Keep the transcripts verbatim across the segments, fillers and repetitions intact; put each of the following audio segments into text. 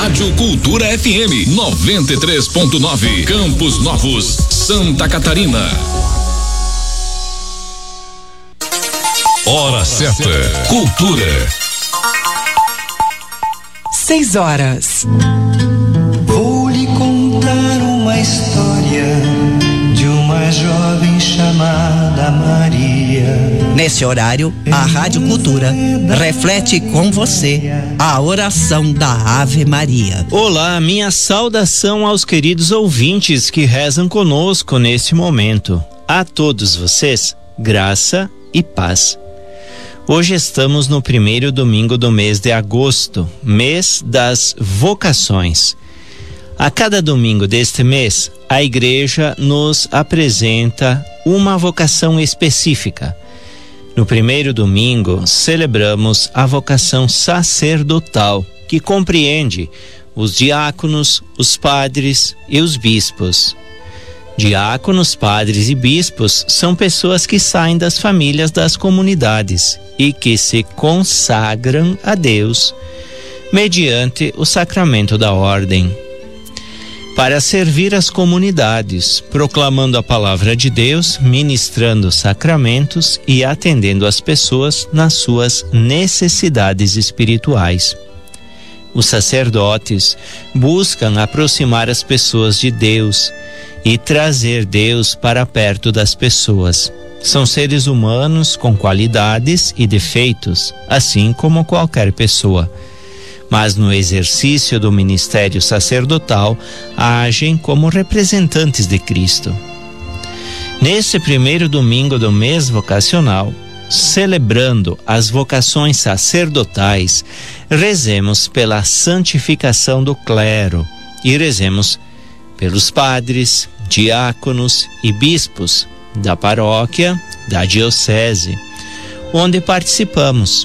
Rádio Cultura F M noventa e três ponto nove, Campos Novos, Santa Catarina. Hora certa, cultura. Seis horas. Vou lhe contar uma história de uma jovem chamada Maria. Nesse horário, a Rádio Cultura reflete com você a oração da Ave Maria. Olá, minha saudação aos queridos ouvintes que rezam conosco neste momento. A todos vocês, graça e paz. Hoje estamos no primeiro domingo do mês de agosto, mês das vocações. A cada domingo deste mês, a igreja nos apresenta uma vocação específica. No primeiro domingo, celebramos a vocação sacerdotal, que compreende os diáconos, os padres e os bispos. Diáconos, padres e bispos são pessoas que saem das famílias das comunidades e que se consagram a Deus mediante o sacramento da ordem, para servir as comunidades, proclamando a palavra de Deus, ministrando sacramentos e atendendo as pessoas nas suas necessidades espirituais. Os sacerdotes buscam aproximar as pessoas de Deus e trazer Deus para perto das pessoas. São seres humanos com qualidades e defeitos, assim como qualquer pessoa. Mas no exercício do ministério sacerdotal, agem como representantes de Cristo. Neste primeiro domingo do mês vocacional, celebrando as vocações sacerdotais, rezemos pela santificação do clero e rezemos pelos padres, diáconos e bispos da paróquia, da diocese, onde participamos.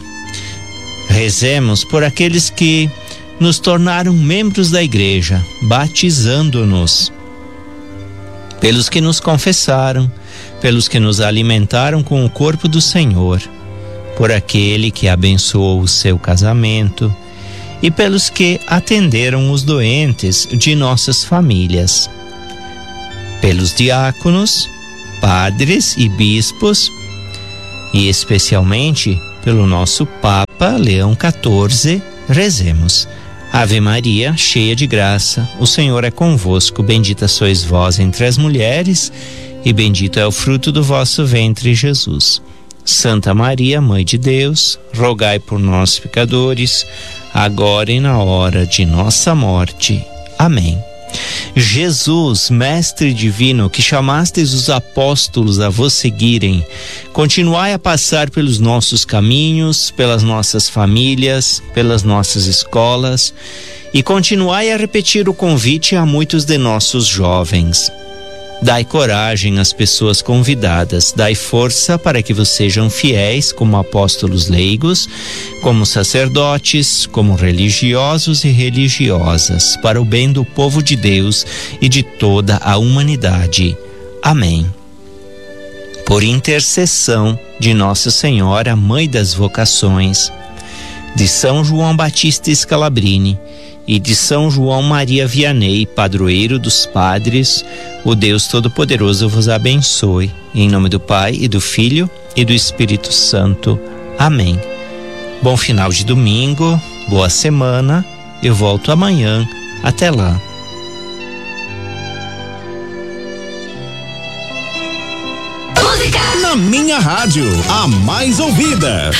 Rezemos por aqueles que nos tornaram membros da igreja, batizando-nos, pelos que nos confessaram, pelos que nos alimentaram com o corpo do Senhor, por aquele que abençoou o seu casamento e pelos que atenderam os doentes de nossas famílias, pelos diáconos, padres e bispos e especialmente pelo nosso Papa Leão quatorze, rezemos. Ave Maria, cheia de graça, o Senhor é convosco, bendita sois vós entre as mulheres e bendito é o fruto do vosso ventre, Jesus. Santa Maria, Mãe de Deus, rogai por nós pecadores, agora e na hora de nossa morte. Amém. Jesus, Mestre Divino, que chamastes os apóstolos a vos seguirem, continuai a passar pelos nossos caminhos, pelas nossas famílias, pelas nossas escolas e continuai a repetir o convite a muitos de nossos jovens. Dai coragem às pessoas convidadas, dai força para que vos sejam fiéis como apóstolos leigos, como sacerdotes, como religiosos e religiosas, para o bem do povo de Deus e de toda a humanidade. Amém. Por intercessão de Nossa Senhora, Mãe das Vocações, de São João Batista Scalabrini e de São João Maria Vianney, padroeiro dos padres, o Deus Todo-Poderoso vos abençoe. Em nome do Pai e do Filho e do Espírito Santo. Amém. Bom final de domingo, boa semana. Eu volto amanhã. Até lá. Na minha rádio, a mais ouvida.